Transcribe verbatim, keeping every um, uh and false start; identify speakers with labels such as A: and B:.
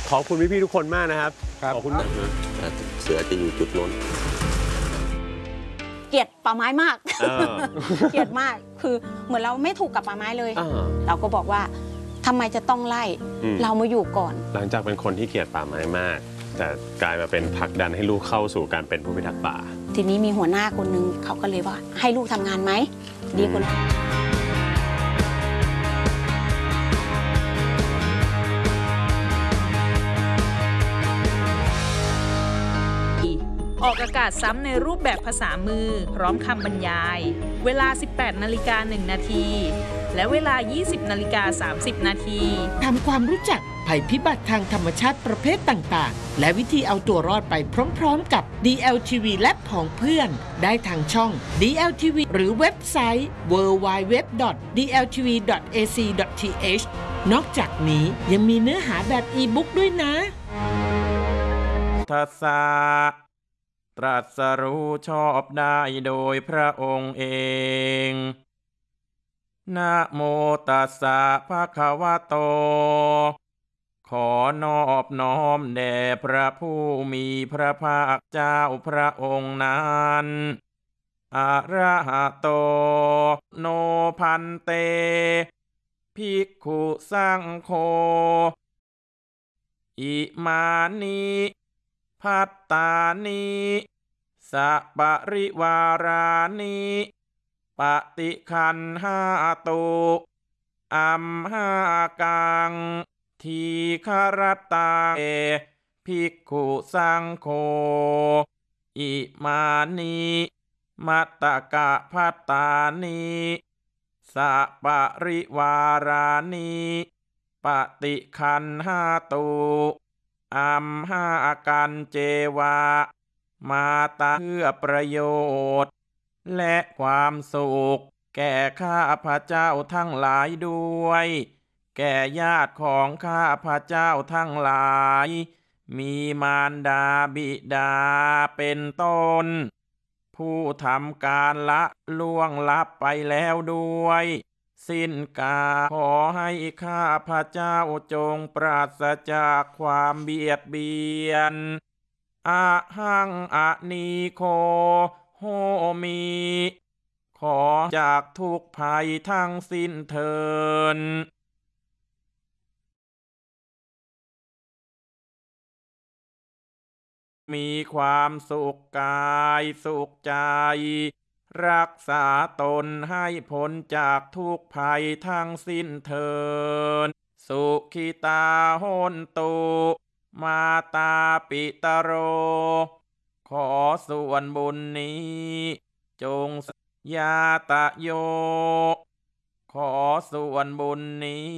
A: ขอบคุณพี่ๆทุกคนมากนะครับขอบคุณมาก
B: เสือจะอยู่จุดโน้น
C: เกลียดป่าไม้มากเกลียดมากคือเหมือนเราไม่ถูกกับป่าไม้เลยเราก็บอกว่าทำไมจะต้องไล่เรามาอยู่ก่อน
A: หลังจากเป็นคนที่เกลียดป่าไม้มากแต่กลายมาเป็นผลักดันให้ลูกเข้าสู่การเป็นผู้พิทักษ์ป่า
C: ทีนี้มีหัวหน้าคนนึงเขาก็เลยว่าให้ลูกทำงานไหมดีกว่า
D: ออกอากาศซ้ำในรูปแบบภาษามือพร้อมคำบรรยายเวลา สิบแปดนาฬิกาหนึ่งนาทีและเวลา ยี่สิบนาฬิกาสามสิบนาที
E: ทำความรู้จักภัยพิบัติทางธรรมชาติประเภทต่างๆและวิธีเอาตัวรอดไปพร้อมๆกับ ดี แอล ที วี และผองเพื่อนได้ทางช่อง ดี แอล ที วี หรือเว็บไซต์ ดับเบิลยู ดับเบิลยู ดับเบิลยู ดอท ดี แอล ที วี ดอท เอ ซี ดอท ที เอช นอกจากนี้ยังมีเนื้อหาแบบอีบุ๊กด้วยนะ
F: ทัสสะตรัสรู้ชอบได้โดยพระองค์เองนะโมตัสสะภะคะวะโตขอนอบน้อมแด่พระผู้มีพระภาคเจ้าพระองค์นั้นอะระหะโตโนพันเตภิกขุสังโฆอิมานิภัตตานิสัปปริวารานิปฏิคันหาตุอัมหากังทีฆรตาเอภิกขุสังโฆอิมานิมัตตกะภัตตานิสัปปริวารานิปฏิคันหาตุอัมหากันเจวะมาตาเพื่อประโยชน์และความสุขแก่ข้าพเจ้าทั้งหลายด้วยแก่ญาติของข้าพเจ้าทั้งหลายมีมารดาบิดาเป็นต้นผู้ทำการละล่วงลับไปแล้วด้วยสิ้นกาลขอให้ข้าพเจ้าจงปราศจากความเบียดเบียนอะหังอะนีโคโหมิขอจากทุกภัยทั้งสิ้นเถิดมีความสุขกายสุขใจรักษาตนให้พ้นจากทุกภัยทั้งสิ้นเถิดสุขิตาโหนตุมาตาปิตโรขอส่วนบุญนี้จงยาตะโยขอส่วนบุญนี้